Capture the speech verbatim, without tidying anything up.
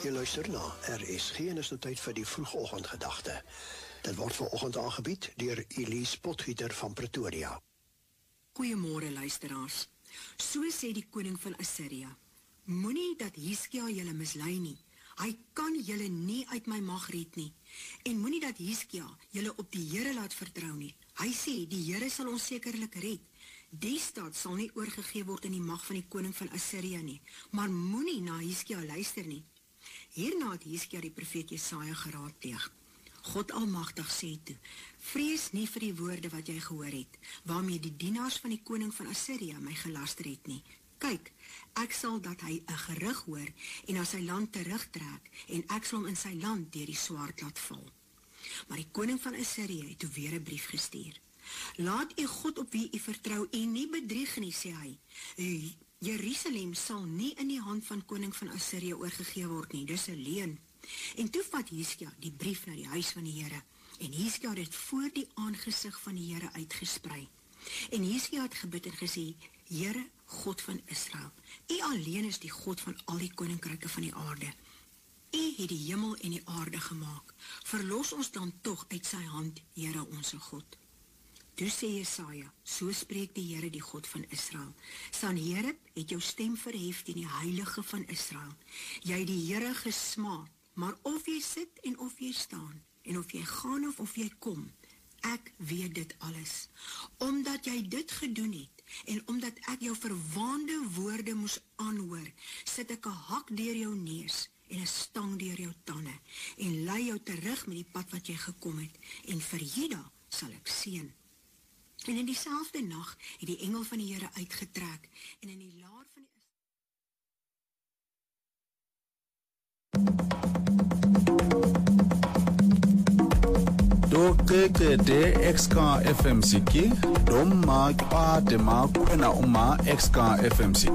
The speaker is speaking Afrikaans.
Jy luister na R S G en is nou tyd vir die vroegoggendgedagte. Dit word vanoggend aangebied deur Elise Potgieter van Pretoria. Goeiemôre luisteraars. So sê die koning van Assirië: Moenie dat Hiskia julle mislei nie. Hy kan julle nie uit my mag red nie. En moenie dat Hiskia julle op die Here laat vertrou nie. Hy sê die Here sal ons sekerlik red. Die stad sal nie oorgegee word in die mag van die koning van Assirië nie. Maar moenie na Hiskia luister nie. Hierna het Hiskia die profeet Jesaja geraadpleeg. God Almagtig sê toe: Vrees nie vir die woorde wat jy gehoor het, waarmee die dienaars van die koning van Assirië my gelaster het nie. Kyk, ek sal dat hy 'n gerig hoor en na sy land terugtrek, en ek sal hom in sy land deur die swaard laat val. Maar die koning van Assirië het toe weer 'n brief gestuur. Laat u God op wie u vertrou en nie bedrieg nie, sê hy. Jerusalem sal nie in die hand van koning van Assirië oorgegee word nie, dis 'n leuen. En toe vat Hiskia die brief na die huis van die Here, en Hiskia het dit voor die aangesig van die Here uitgesprei. En Hiskia het gebid en gesê: Here, God van Israel, U alleen is die God van al die koninkryke van die aarde. U het die hemel en die aarde gemaak. Verlos ons dan tog uit sy hand, Here onse God. Toe sê Jesaja: So spreek die Here, die God van Israel. Sanherib het jou stem verhef teen die heilige van Israel. Jy het die Here gesmaak, maar of jy sit en of jy staan, en of jy gaan of of jy kom, ek weet dit alles. Omdat jy dit gedoen het, en omdat ek jou verwaande woorde moes aanhoor, sit ek 'n hak deur jou neus en 'n stang deur jou tande, en lei jou terug met die pad wat jy gekom het, en vir Juda sal ek seën. En in dieselfde nag het die engel van die Here uitgetrek, en in die laar van die Dokeke de X K F M C K, Dom ma pa de ma kwena uma X K F M C K.